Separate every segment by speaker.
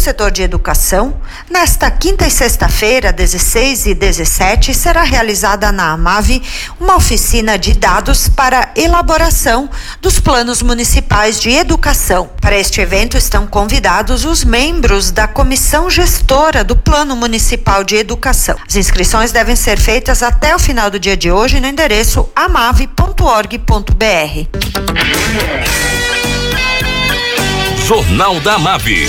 Speaker 1: setor de educação, nesta quinta e sexta-feira, 16 e 17, será realizada na AMAV uma oficina de dados para elaboração dos planos municipais de educação. Para este evento estão convidados os membros da comissão gestora do Plano Municipal de Educação. As inscrições devem ser feitas até o final do dia de hoje no endereço amave.org.br.
Speaker 2: Jornal da AMAV.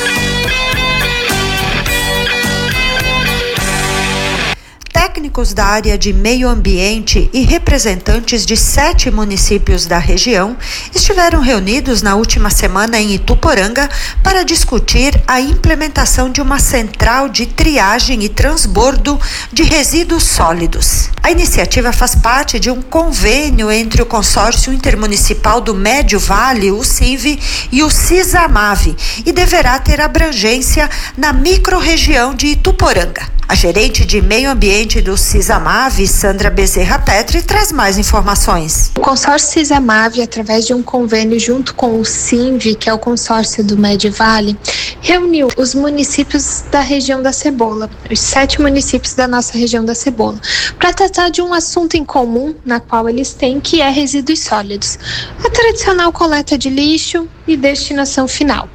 Speaker 1: Técnicos da área de meio ambiente e representantes de 7 municípios da região estiveram reunidos na última semana em Ituporanga para discutir a implementação de uma central de triagem e transbordo de resíduos sólidos. A iniciativa faz parte de um convênio entre o Consórcio Intermunicipal do Médio Vale, o CIV, e o CISAMAV, e deverá ter abrangência na microrregião de Ituporanga. A gerente de meio ambiente do CISAMAV, Sandra Bezerra Petri, traz mais informações.
Speaker 3: O consórcio CISAMAV, através de um convênio junto com o CINV, que é o consórcio do Médio Vale, reuniu os municípios da região da Cebola, os 7 municípios da nossa região da Cebola, para tratar de um assunto em comum na qual eles têm, que é resíduos sólidos, a tradicional coleta de lixo e destinação final.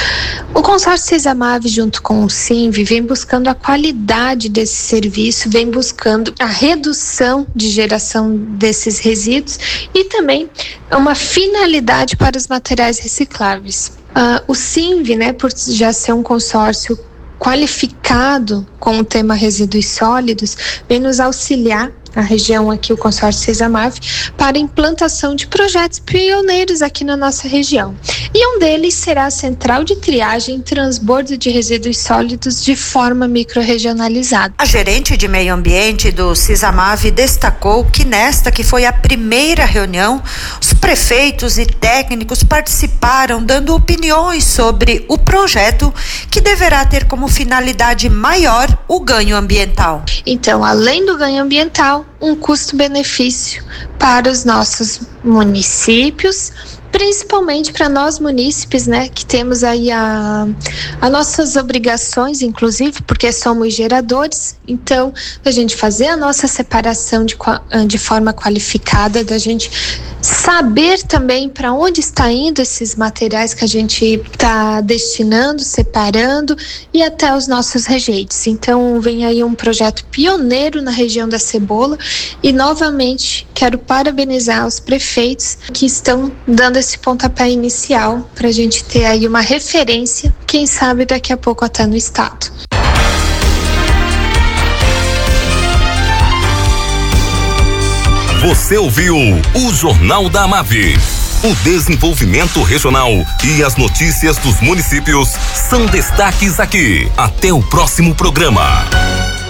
Speaker 3: O consórcio CISAMAV, junto com o CINV, vem buscando a qualidade desse serviço, vem buscando a redução de geração desses resíduos e também uma finalidade para os materiais recicláveis. O CINV, por já ser um consórcio qualificado com o tema resíduos sólidos, vem nos auxiliar, a região aqui, o consórcio CISAMAV, para a implantação de projetos pioneiros aqui na nossa região. E um deles será a central de triagem e transbordo de resíduos sólidos de forma microrregionalizada.
Speaker 1: A gerente de meio ambiente do CISAMAV destacou que nesta, que foi a primeira reunião, os prefeitos e técnicos participaram dando opiniões sobre o projeto, que deverá ter como finalidade maior o ganho ambiental.
Speaker 3: Então, além do ganho ambiental, um custo-benefício para os nossos municípios, principalmente para nós munícipes, que temos aí as nossas obrigações, inclusive, porque somos geradores. Então, a gente fazer a nossa separação de forma qualificada, da gente saber também para onde está indo esses materiais que a gente está destinando, separando, e até os nossos rejeitos. Então, vem aí um projeto pioneiro na região da Cebola e, novamente, quero parabenizar os prefeitos que estão dando esse pontapé inicial para a gente ter aí uma referência, quem sabe daqui a pouco até no estado.
Speaker 2: Você ouviu o Jornal da AMAV. O desenvolvimento regional e as notícias dos municípios são destaques aqui. Até o próximo programa.